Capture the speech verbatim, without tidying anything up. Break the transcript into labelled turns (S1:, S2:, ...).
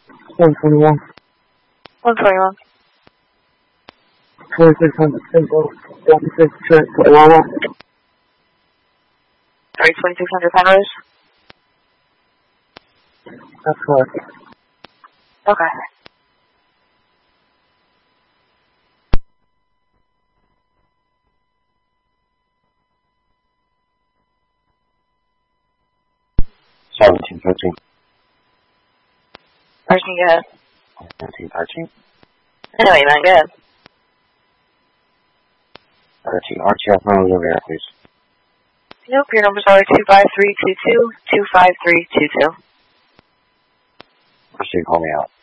S1: one twenty-one.
S2: one twenty-one.
S1: twenty-six hundred Central, Delta six, Trent, Wawa.
S2: Sorry, twenty-six hundred Penrose?
S1: That's correct.
S2: Okay.
S3: seventeen thirteen.
S2: Thirteen, go ahead.
S3: thirteen thirteen.
S2: Anyway, man, go ahead.
S3: thirteen. R T F numbers over here, please.
S2: Nope, your numbers are two five three two two, two five three two two.
S3: Proceed, call me out.